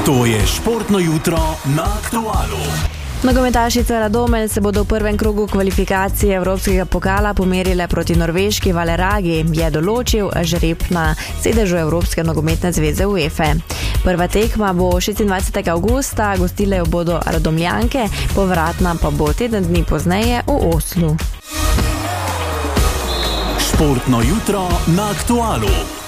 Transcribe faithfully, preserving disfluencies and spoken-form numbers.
To je športno jutro na Aktualu. Nogometašice Radomelj se bodo v prvem krogu kvalifikacije Evropskega pokala pomerile proti norveški Valeragi, je določil žreb na sedežu Evropske nogometne zveze UEFA. Prva tekma bo šestindvajsetega avgusta, gostile jo bodo Radomljanke, povratna pa bo teden dni pozneje v Oslu. Športno jutro na Aktualu.